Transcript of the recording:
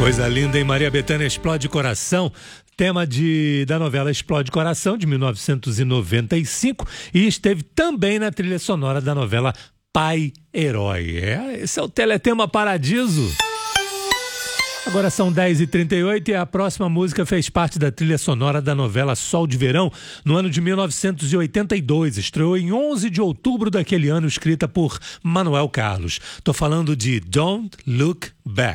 Coisa linda, hein? Maria Bethânia, Explode Coração, tema da novela Explode Coração, de 1995, e esteve também na trilha sonora da novela Pai Herói. Esse é o Teletema Paradiso. Agora são 10h38 e a próxima música fez parte da trilha sonora da novela Sol de Verão, no ano de 1982. Estreou em 11 de outubro daquele ano, escrita por Manuel Carlos. Tô falando de Don't Look Back.